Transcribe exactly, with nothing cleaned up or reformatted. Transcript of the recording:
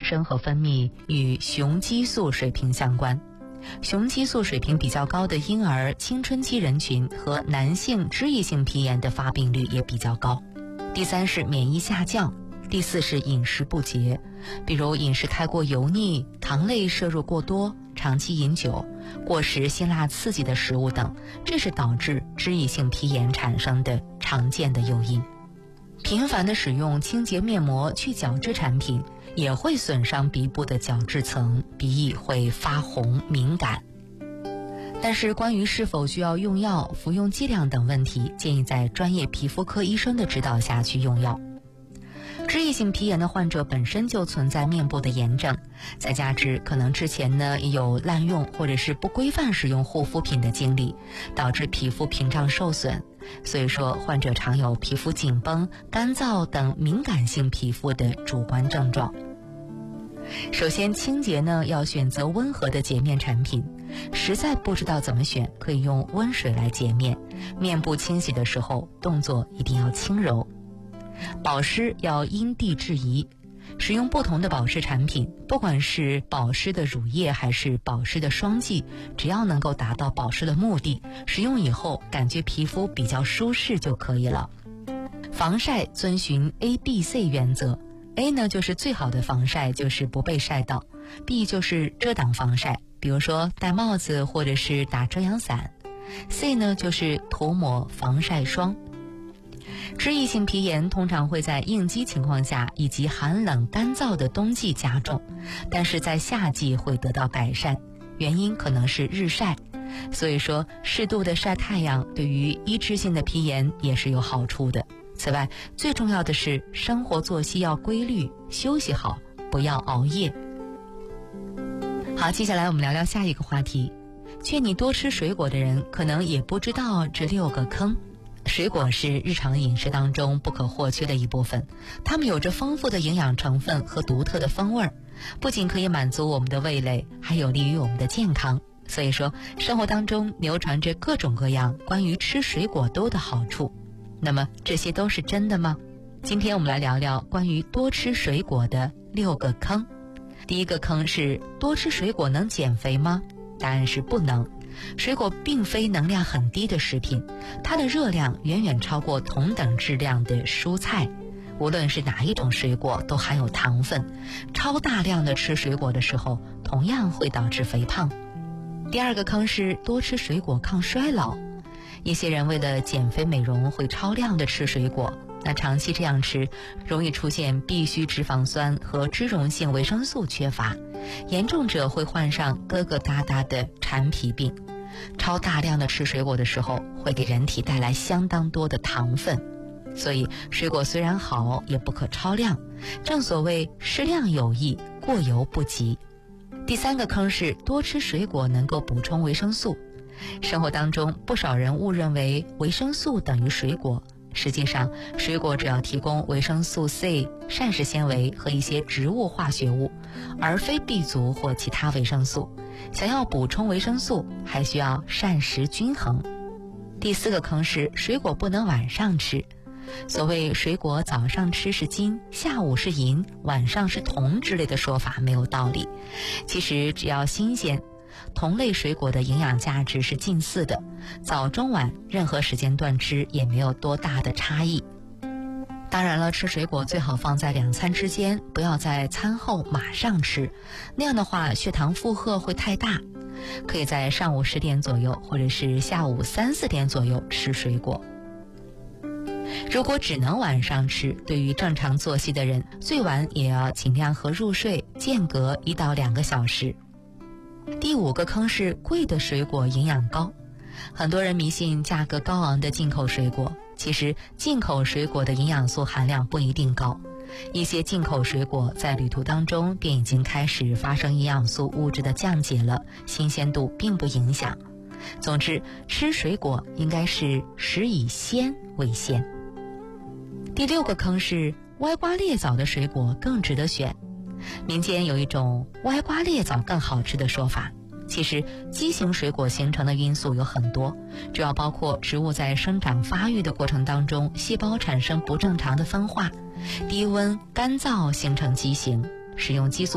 生和分泌与雄激素水平相关。雄激素水平比较高的婴儿、青春期人群和男性脂溢性皮炎的发病率也比较高。第三是免疫下降，第四是饮食不节，比如饮食太过油腻、糖类摄入过多、长期饮酒、过食辛辣刺激的食物等，这是导致脂溢性皮炎产生的常见的诱因。频繁的使用清洁面膜、去角质产品也会损伤鼻部的角质层，鼻翼会发红敏感。但是关于是否需要用药、服用剂量等问题，建议在专业皮肤科医生的指导下去用药。脂溢性皮炎的患者本身就存在面部的炎症，再加之可能之前呢也有滥用或者是不规范使用护肤品的经历，导致皮肤屏障受损，所以说患者常有皮肤紧绷、干燥等敏感性皮肤的主观症状。首先清洁呢要选择温和的洁面产品，实在不知道怎么选，可以用温水来洁面，面部清洗的时候动作一定要轻柔。保湿要因地制宜，使用不同的保湿产品，不管是保湿的乳液还是保湿的霜剂，只要能够达到保湿的目的，使用以后感觉皮肤比较舒适就可以了。防晒遵循 A B C 原则， A 呢就是最好的防晒，就是不被晒到， B 就是遮挡防晒，比如说戴帽子或者是打遮阳伞， C 呢就是涂抹防晒霜。脂溢性皮炎通常会在应激情况下以及寒冷干燥的冬季加重，但是在夏季会得到改善，原因可能是日晒，所以说适度的晒太阳对于一致性的皮炎也是有好处的。此外，最重要的是生活作息要规律，休息好，不要熬夜。好，接下来我们聊聊下一个话题。劝你多吃水果的人可能也不知道这六个坑。水果是日常饮食当中不可或缺的一部分，它们有着丰富的营养成分和独特的风味，不仅可以满足我们的味蕾，还有利于我们的健康。所以说，生活当中流传着各种各样关于吃水果多的好处。那么这些都是真的吗？今天我们来聊聊关于多吃水果的六个坑。第一个坑是多吃水果能减肥吗？答案是不能。水果并非能量很低的食品，它的热量远远超过同等质量的蔬菜。无论是哪一种水果都含有糖分，超大量的吃水果的时候，同样会导致肥胖。第二个坑是多吃水果抗衰老。一些人为了减肥美容会超量的吃水果，那长期这样吃，容易出现必需脂肪酸和脂溶性维生素缺乏，严重者会患上疙疙瘩瘩的馋皮病。超大量的吃水果的时候，会给人体带来相当多的糖分，所以水果虽然好，也不可超量。正所谓适量有益，过犹不及。第三个坑是多吃水果能够补充维生素。生活当中不少人误认为维生素等于水果，实际上水果只要提供维生素 C、 膳食纤维和一些植物化学物，而非 B 族或其他维生素。想要补充维生素，还需要膳食均衡。第四个坑是水果不能晚上吃。所谓水果早上吃是金，下午是银，晚上是铜之类的说法没有道理。其实只要新鲜，同类水果的营养价值是近似的，早中晚任何时间段吃也没有多大的差异。当然了，吃水果最好放在两餐之间，不要在餐后马上吃，那样的话血糖负荷会太大。可以在上午十点左右或者是下午三四点左右吃水果。如果只能晚上吃，对于正常作息的人，最晚也要尽量和入睡间隔一到两个小时。第五个坑是贵的水果营养高。很多人迷信价格高昂的进口水果，其实进口水果的营养素含量不一定高。一些进口水果在旅途当中便已经开始发生营养素物质的降解了，新鲜度并不影响。总之，吃水果应该是食以鲜为先。第六个坑是歪瓜裂枣的水果更值得选。民间有一种歪瓜裂枣更好吃的说法。其实畸形水果形成的因素有很多，主要包括植物在生长发育的过程当中，细胞产生不正常的分化，低温干燥形成畸形，使用激素